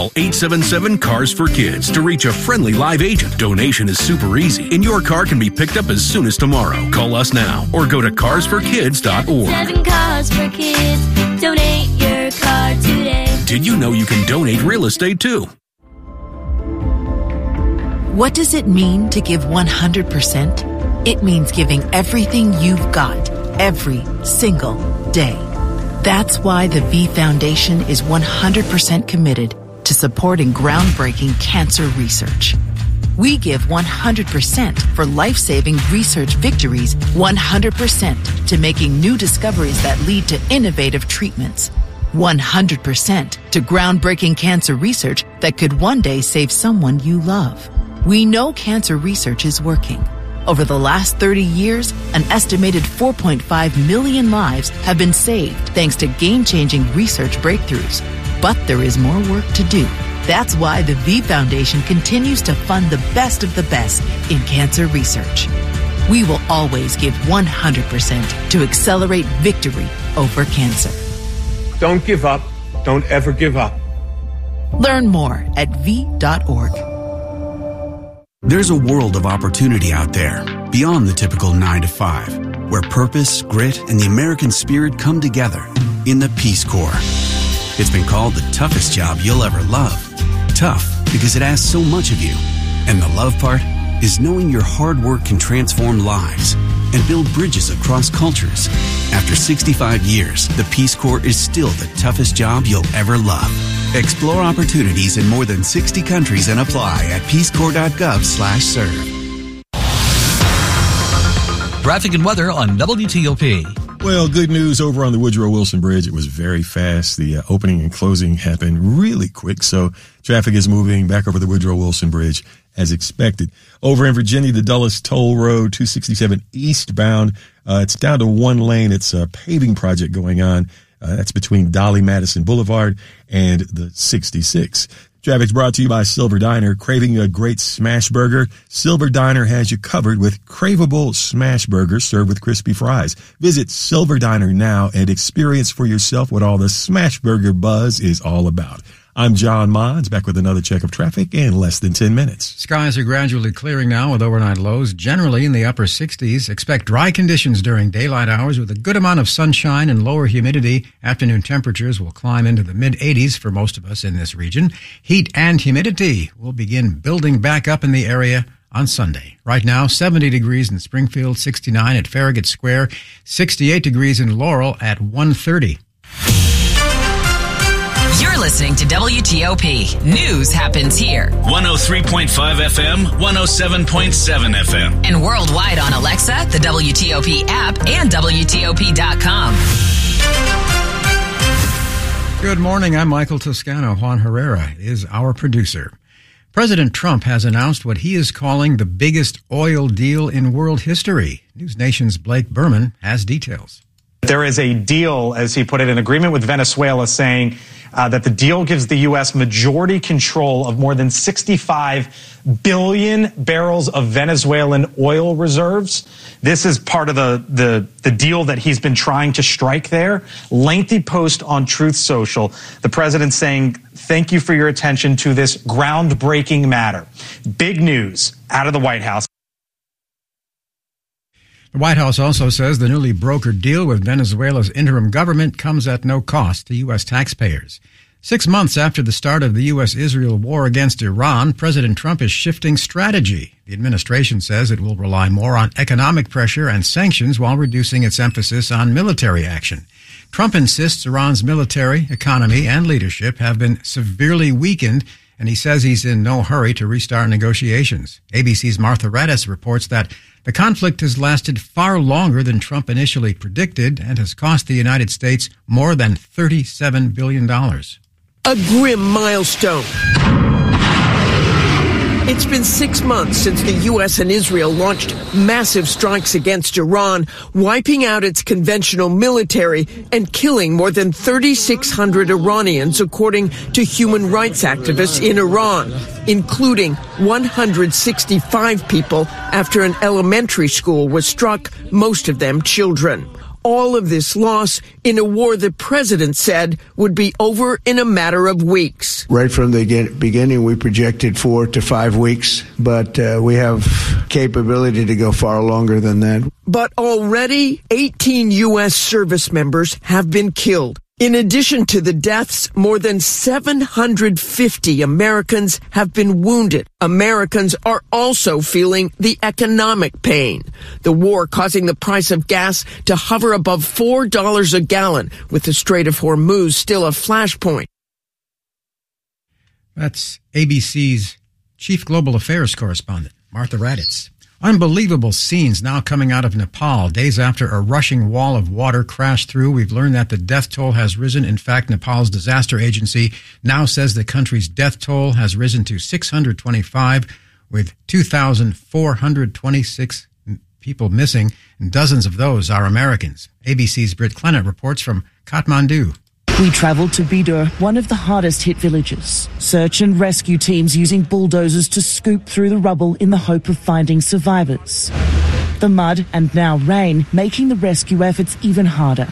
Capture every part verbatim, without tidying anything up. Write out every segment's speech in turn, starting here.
Call eight seven seven, C A R S for Kids to reach a friendly live agent. Donation is super easy, and your car can be picked up as soon as tomorrow. Call us now or go to cars for kids dot org. Seven Cars for Kids. Donate your car today. Did you know you can donate real estate too? What does it mean to give one hundred percent? It means giving everything you've got, every single day. That's why the V Foundation is one hundred percent committed to supporting groundbreaking cancer research. We give one hundred percent for life-saving research victories, one hundred percent to making new discoveries that lead to innovative treatments, one hundred percent to groundbreaking cancer research that could one day save someone you love. We know cancer research is working. Over the last thirty years, an estimated four point five million lives have been saved thanks to game-changing research breakthroughs. But there is more work to do. That's why the V Foundation continues to fund the best of the best in cancer research. We will always give one hundred percent to accelerate victory over cancer. Don't give up. Don't ever give up. Learn more at V dot org. There's a world of opportunity out there, beyond the typical nine to five, where purpose, grit, and the American spirit come together in the Peace Corps. It's been called the toughest job you'll ever love. Tough because it asks so much of you. And the love part is knowing your hard work can transform lives and build bridges across cultures. After sixty-five years, the Peace Corps is still the toughest job you'll ever love. Explore opportunities in more than sixty countries and apply at peace corps dot gov slash serve. Traffic and weather on W T O P. Well, good news over on the Woodrow Wilson Bridge. It was very fast. The uh, opening and closing happened really quick, so traffic is moving back over the Woodrow Wilson Bridge as expected. Over in Virginia, the Dulles Toll Road, two sixty-seven eastbound, uh, it's down to one lane. It's a paving project going on. Uh, that's between Dolly Madison Boulevard and the sixty-six. Traffic's brought to you by Silver Diner. Craving a great smash burger? Silver Diner has you covered with craveable smash burgers served with crispy fries. Visit Silver Diner now and experience for yourself what all the smash burger buzz is all about. I'm John Mons, back with another check of traffic in less than ten minutes. Skies are gradually clearing now with overnight lows generally in the upper sixties. Expect dry conditions during daylight hours with a good amount of sunshine and lower humidity. Afternoon temperatures will climb into the mid-eighties for most of us in this region. Heat and humidity will begin building back up in the area on Sunday. Right now, seventy degrees in Springfield, sixty-nine at Farragut Square, sixty-eight degrees in Laurel at one thirty. You're listening to W T O P. News happens here. one oh three point five F M, one oh seven point seven F M. And worldwide on Alexa, the W T O P app, and W T O P dot com. Good morning. I'm Michael Toscano. Juan Herrera is our producer. President Trump has announced what he is calling the biggest oil deal in world history. News Nation's Blake Berman has details. There is a deal, as he put it, an agreement with Venezuela saying uh, that the deal gives the U S majority control of more than sixty-five billion barrels of Venezuelan oil reserves. This is part of the, the, the deal that he's been trying to strike there. Lengthy post on Truth Social. The president saying, thank you for your attention to this groundbreaking matter. Big news out of the White House. The White House also says the newly brokered deal with Venezuela's interim government comes at no cost to U S taxpayers. Six months after the start of the U S Israel war against Iran, President Trump is shifting strategy. The administration says it will rely more on economic pressure and sanctions while reducing its emphasis on military action. Trump insists Iran's military, economy, and leadership have been severely weakened, and he says he's in no hurry to restart negotiations. A B C's Martha Raddatz reports that the conflict has lasted far longer than Trump initially predicted and has cost the United States more than thirty-seven billion dollars. A grim milestone. It's been six months since the U S and Israel launched massive strikes against Iran, wiping out its conventional military and killing more than thirty-six hundred Iranians, according to human rights activists in Iran, including one hundred sixty-five people after an elementary school was struck, most of them children. all of this loss in a war the president said would be over in a matter of weeks. Right from the beginning, we projected four to five weeks, but uh, we have capability to go far longer than that. But already, eighteen U S service members have been killed. In addition to the deaths, more than seven hundred fifty Americans have been wounded. Americans are also feeling the economic pain. The war causing the price of gas to hover above four dollars a gallon, with the Strait of Hormuz still a flashpoint. That's A B C's Chief Global Affairs Correspondent, Martha Raddatz. Unbelievable scenes now coming out of Nepal. Days after a rushing wall of water crashed through, we've learned that the death toll has risen. In fact, Nepal's disaster agency now says the country's death toll has risen to six hundred twenty-five, with two thousand four hundred twenty-six people missing, and dozens of those are Americans. A B C's Britt Clennett reports from Kathmandu. We travelled to Bidur, one of the hardest hit villages. Search and rescue teams using bulldozers to scoop through the rubble in the hope of finding survivors. The mud and now rain making the rescue efforts even harder.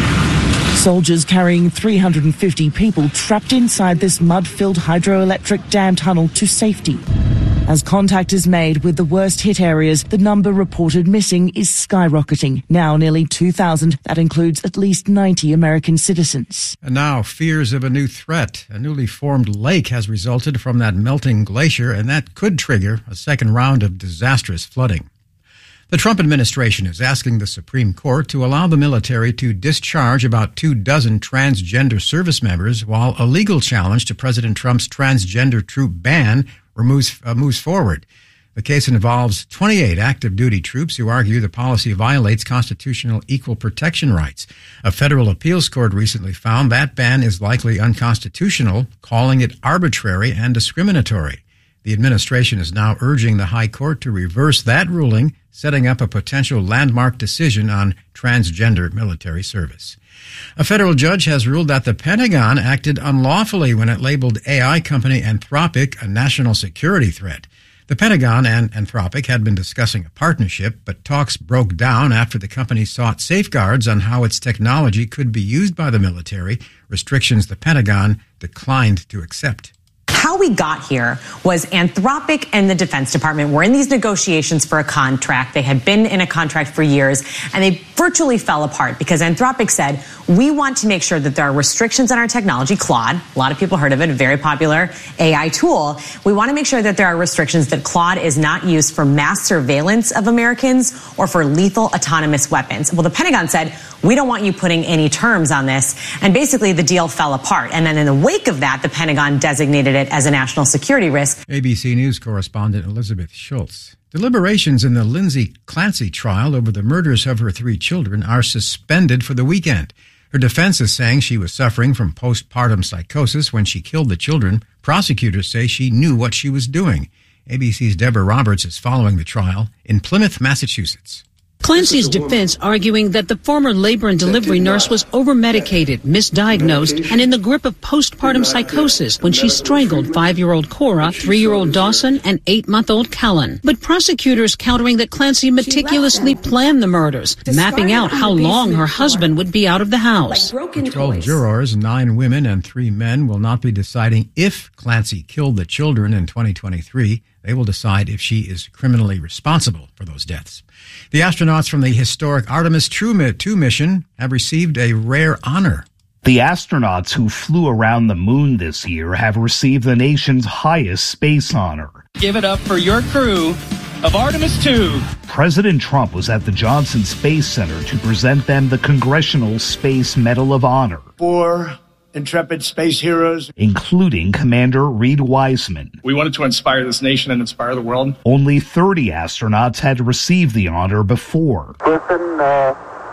Soldiers carrying three hundred fifty people trapped inside this mud-filled hydroelectric dam tunnel to safety. As contact is made with the worst hit areas, the number reported missing is skyrocketing. Now nearly two thousand. That includes at least ninety American citizens. And now fears of a new threat. A newly formed lake has resulted from that melting glacier, and that could trigger a second round of disastrous flooding. The Trump administration is asking the Supreme Court to allow the military to discharge about two dozen transgender service members, while a legal challenge to President Trump's transgender troop ban moves, uh, moves forward. The case involves twenty-eight active duty troops who argue the policy violates constitutional equal protection rights. A federal appeals court recently found that ban is likely unconstitutional, calling it arbitrary and discriminatory. The administration is now urging the High Court to reverse that ruling, setting up a potential landmark decision on transgender military service. A federal judge has ruled that the Pentagon acted unlawfully when it labeled A I company Anthropic a national security threat. The Pentagon and Anthropic had been discussing a partnership, but talks broke down after the company sought safeguards on how its technology could be used by the military, restrictions the Pentagon declined to accept. How we got here was Anthropic and the Defense Department were in these negotiations for a contract. They had been in a contract for years, and they virtually fell apart because Anthropic said, we want to make sure that there are restrictions on our technology. Claude, a lot of people heard of it, a very popular A I tool. We want to make sure that there are restrictions that Claude is not used for mass surveillance of Americans or for lethal autonomous weapons. Well, the Pentagon said, we don't want you putting any terms on this. And basically the deal fell apart. And then in the wake of that, the Pentagon designated it as a national security risk. A B C News correspondent Elizabeth Schultz. Deliberations in the Lindsay Clancy trial over the murders of her three children are suspended for the weekend. Her defense is saying she was suffering from postpartum psychosis when she killed the children. Prosecutors say she knew what she was doing. A B C's Deborah Roberts is following the trial in Plymouth, Massachusetts. Clancy's defense arguing that the former labor and delivery nurse was over-medicated, misdiagnosed, and in the grip of postpartum psychosis when she strangled five-year-old Cora, three-year-old Dawson, and eight-month-old Callan. But prosecutors countering that Clancy meticulously planned the murders, mapping out how long her husband would be out of the house. Twelve jurors, nine women and three men, will not be deciding if Clancy killed the children in twenty twenty-three. They will decide if she is criminally responsible for those deaths. The astronauts from the historic Artemis two mission have received a rare honor. The astronauts who flew around the moon this year have received the nation's highest space honor. Give it up for your crew of Artemis two. President Trump was at the Johnson Space Center to present them the Congressional Space Medal of Honor. For intrepid space heroes, including Commander Reed Wiseman. We wanted to inspire this nation and inspire the world. Only thirty astronauts had received the honor before. Listen, uh,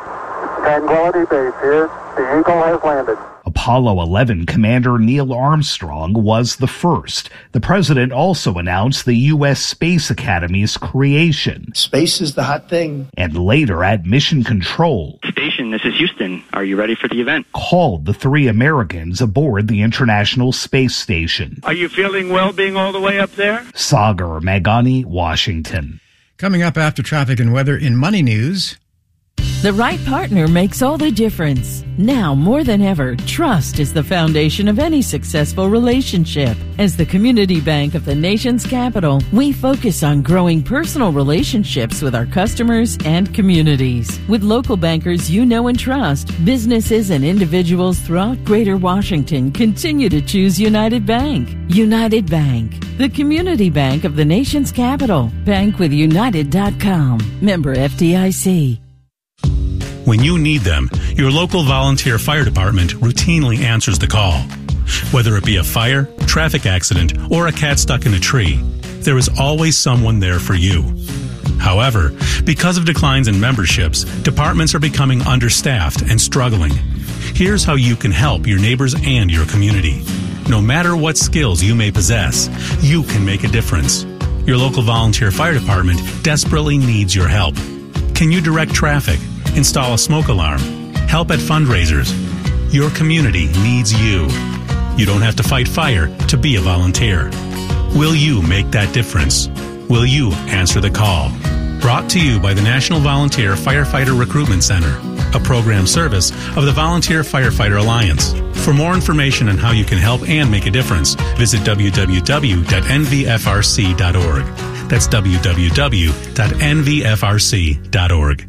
Tranquility Base here. The Eagle has landed. Apollo eleven Commander Neil Armstrong was the first. The president also announced the U S Space Academy's creation. Space is the hot thing. And later at Mission Control. Station, this is Houston. Are you ready for the event? Called the three Americans aboard the International Space Station. Are you feeling well being all the way up there? Sagar Meghani, Washington. Coming up after traffic and weather in Money News. The right partner makes all the difference. Now more than ever, trust is the foundation of any successful relationship. As the community bank of the nation's capital, we focus on growing personal relationships with our customers and communities. With local bankers you know and trust, businesses and individuals throughout Greater Washington continue to choose United Bank. United Bank, the community bank of the nation's capital. Bank with United dot com. Member F D I C. When you need them, your local volunteer fire department routinely answers the call. Whether it be a fire, traffic accident, or a cat stuck in a tree, there is always someone there for you. However, because of declines in memberships, departments are becoming understaffed and struggling. Here's how you can help your neighbors and your community. No matter what skills you may possess, you can make a difference. Your local volunteer fire department desperately needs your help. Can you direct traffic? Install a smoke alarm, help at fundraisers? Your community needs you. You don't have to fight fire to be a volunteer. Will you make that difference? Will you answer the call? Brought to you by the National Volunteer Firefighter Recruitment Center, a program service of the Volunteer Firefighter Alliance. For more information on how you can help and make a difference, visit w w w dot n v f r c dot org. That's w w w dot n v f r c dot org.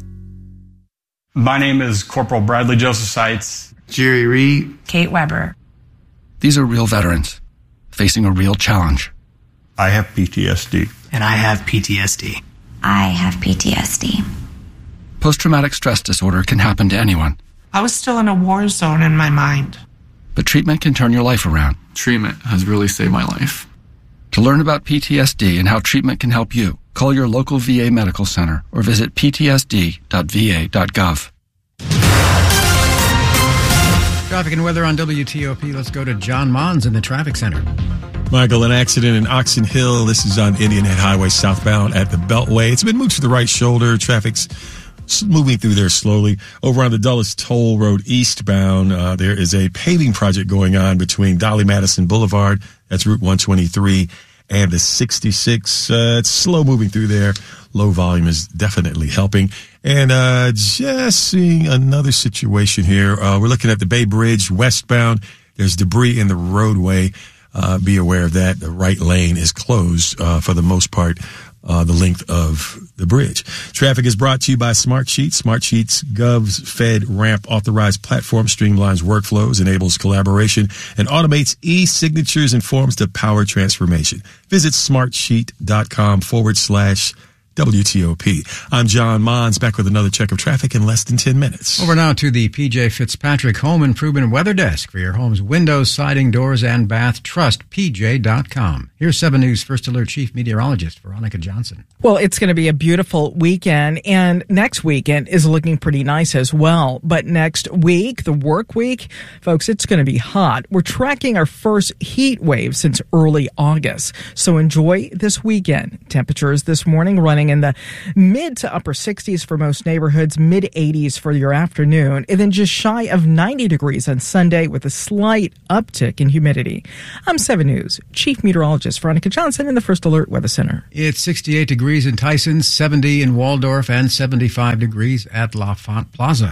My name is Corporal Bradley Joseph Seitz. Jerry Reed. Kate Weber. These are real veterans facing a real challenge. I have P T S D. And I have P T S D. I have P T S D. Post-traumatic stress disorder can happen to anyone. I was still in a war zone in my mind. But treatment can turn your life around. Treatment has really saved my life. To learn about P T S D and how treatment can help you, call your local V A medical center or visit p t s d dot v a dot gov. Traffic and weather on W T O P. Let's go to John Mons in the traffic center. Michael, an accident in Oxon Hill. This is on Indian Head Highway southbound at the Beltway. It's been moved to the right shoulder. Traffic's moving through there slowly. Over on the Dulles Toll Road eastbound, uh, there is a paving project going on between Dolly Madison Boulevard, that's Route one twenty-three, and the sixty-six. Uh, it's slow moving through there. Low volume is definitely helping. And uh just seeing another situation here. Uh, we're looking at the Bay Bridge westbound. There's debris in the roadway. Uh, be aware of that. The right lane is closed uh, for the most part, uh, the length of the bridge. Traffic is brought to you by Smartsheet. Smartsheet's Gov's Fed Ramp authorized platform streamlines workflows, enables collaboration, and automates e-signatures and forms to power transformation. Visit smartsheet.com forward slash W T O P. I'm John Mons, back with another check of traffic in less than ten minutes. Over now to the P J Fitzpatrick Home Improvement Weather Desk for your home's windows, siding, doors, and bath. Trust P J dot com. Here's seven News First Alert Chief Meteorologist Veronica Johnson. Well, it's going to be a beautiful weekend, and next weekend is looking pretty nice as well. But next week, the work week, folks, it's going to be hot. We're tracking our first heat wave since early August. So enjoy this weekend. Temperatures this morning running in the mid to upper sixties for most neighborhoods, mid eighties for your afternoon, and then just shy of ninety degrees on Sunday with a slight uptick in humidity. I'm seven News Chief Meteorologist Veronica Johnson in the First Alert Weather Center. It's sixty-eight degrees in Tyson, seventy in Waldorf, and seventy-five degrees at LaFont Plaza.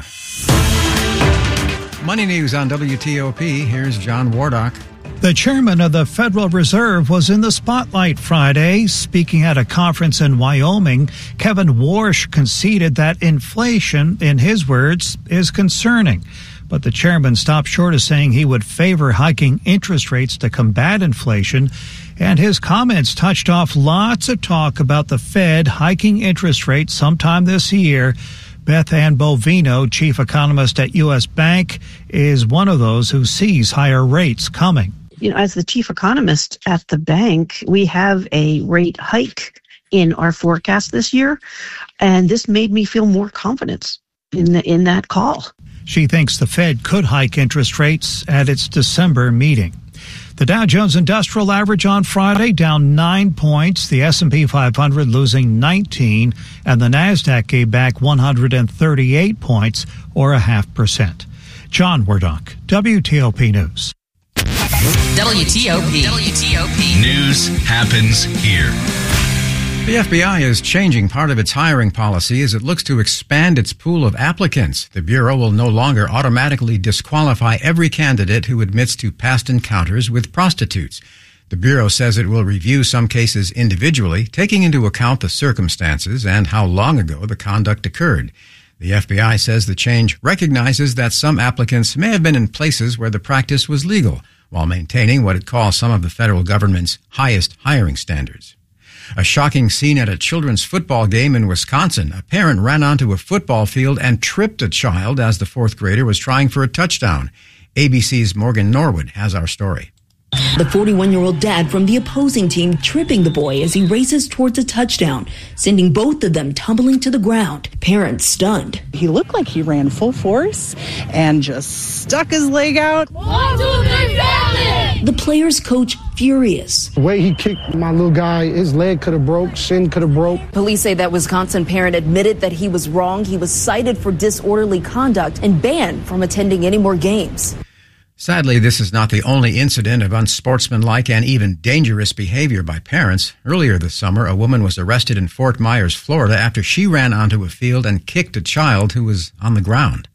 Money News on W T O P. Here's John Wardock. The chairman of the Federal Reserve was in the spotlight Friday. Speaking at a conference in Wyoming, Kevin Warsh conceded that inflation, in his words, is concerning. But the chairman stopped short of saying he would favor hiking interest rates to combat inflation. And his comments touched off lots of talk about the Fed hiking interest rates sometime this year. Beth Ann Bovino, chief economist at U S Bank, is one of those who sees higher rates coming. You know, as the chief economist at the bank, we have a rate hike in our forecast this year, and this made me feel more confidence in the, in that call. She thinks the Fed could hike interest rates at its December meeting. The Dow Jones Industrial Average on Friday down nine points, the S and P five hundred losing nineteen, and the Nasdaq gave back one hundred thirty-eight points, or a half percent. John Wardock, W T O P News. W T O P. W T O P. News happens here. The F B I is changing part of its hiring policy as it looks to expand its pool of applicants. The Bureau will no longer automatically disqualify every candidate who admits to past encounters with prostitutes. The Bureau says it will review some cases individually, taking into account the circumstances and how long ago the conduct occurred. The F B I says the change recognizes that some applicants may have been in places where the practice was legal, while maintaining what it calls some of the federal government's highest hiring standards. A shocking scene at a children's football game in Wisconsin. A parent ran onto a football field and tripped a child as the fourth grader was trying for a touchdown. A B C's Morgan Norwood has our story. The forty-one-year-old dad from the opposing team tripping the boy as he races towards a touchdown, sending both of them tumbling to the ground. Parents stunned. He looked like he ran full force and just stuck his leg out. One, two, three, family! The player's coach furious. The way he kicked my little guy, his leg could have broke, shin could have broke. Police say that Wisconsin parent admitted that he was wrong. He was cited for disorderly conduct and banned from attending any more games. Sadly, this is not the only incident of unsportsmanlike and even dangerous behavior by parents. Earlier this summer, a woman was arrested in Fort Myers, Florida, after she ran onto a field and kicked a child who was on the ground.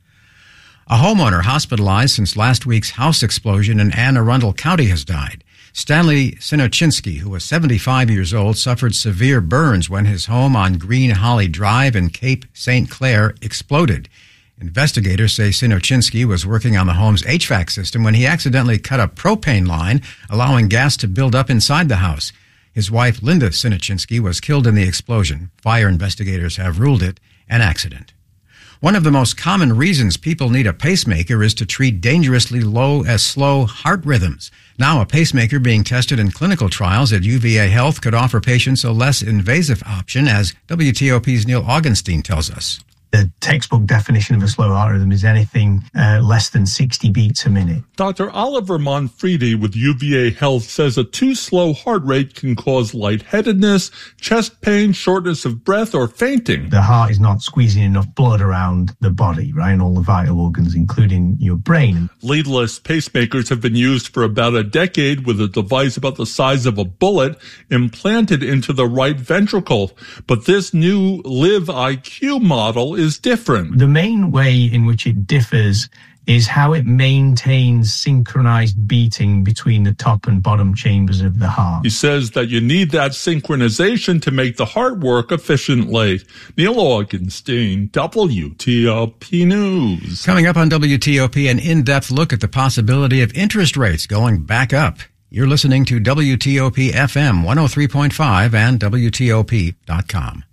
A homeowner hospitalized since last week's house explosion in Anne Arundel County has died. Stanley Sinochinsky, who was seventy-five years old, suffered severe burns when his home on Green Holly Drive in Cape Saint Clair exploded. Investigators say Sinochinsky was working on the home's H V A C system when he accidentally cut a propane line, allowing gas to build up inside the house. His wife, Linda Sinochinsky, was killed in the explosion. Fire investigators have ruled it an accident. One of the most common reasons people need a pacemaker is to treat dangerously low as slow heart rhythms. Now, a pacemaker being tested in clinical trials at U V A Health could offer patients a less invasive option, as W T O P's Neil Augenstein tells us. The textbook definition of a slow heart rhythm is anything uh, less than sixty beats a minute. Doctor Oliver Monfredi with U V A Health says a too slow heart rate can cause lightheadedness, chest pain, shortness of breath, or fainting. The heart is not squeezing enough blood around the body, right, and all the vital organs, including your brain. Leadless pacemakers have been used for about a decade with a device about the size of a bullet implanted into the right ventricle. But this new Live I Q model is different. The main way in which it differs is how it maintains synchronized beating between the top and bottom chambers of the heart. He says that you need that synchronization to make the heart work efficiently. Neil Augenstein, W T O P News. Coming up on W T O P, an in-depth look at the possibility of interest rates going back up. You're listening to W T O P F M one oh three point five and W T O P dot com.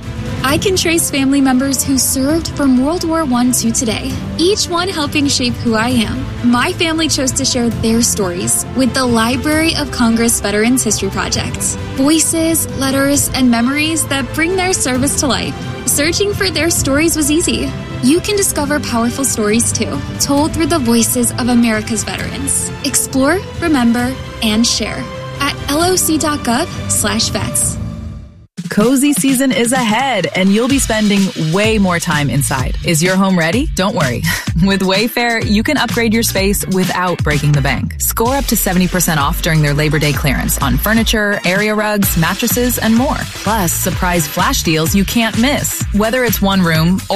I can trace family members who served from World War One to today, each one helping shape who I am. My family chose to share their stories with the Library of Congress Veterans History Project. Voices, letters, and memories that bring their service to life. Searching for their stories was easy. You can discover powerful stories too, told through the voices of America's veterans. Explore, remember, and share at loc.gov slash vets. Cozy season is ahead, and you'll be spending way more time inside. Is your home ready? Don't worry. With Wayfair, you can upgrade your space without breaking the bank. Score up to seventy percent off during their Labor Day clearance on furniture, area rugs, mattresses, and more. Plus, surprise flash deals you can't miss. Whether it's one room or